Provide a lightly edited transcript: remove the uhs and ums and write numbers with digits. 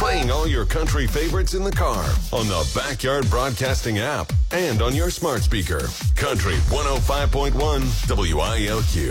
Playing all your country favorites in the car, on the Backyard Broadcasting app, and on your smart speaker. Country 105.1 WILQ.